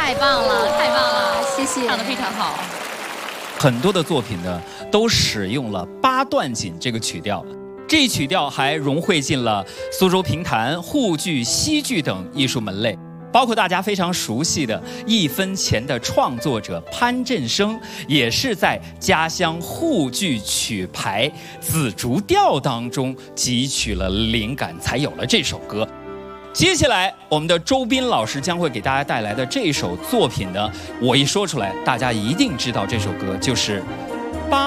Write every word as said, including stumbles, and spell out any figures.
太棒了，太棒了，谢谢， 唱得非常好。 很多的作品呢，都使用了八段锦这个曲调。这一曲调还融汇进了苏州评弹、沪剧、戏剧等艺术门类，包括大家非常熟悉的《一分钱》的创作者潘振声，也是在家乡沪剧曲牌《紫竹调》当中汲取了灵感，才有了这首歌。接下来，我们的周斌老师将会给大家带来的这首作品呢，我一说出来，大家一定知道这首歌就是《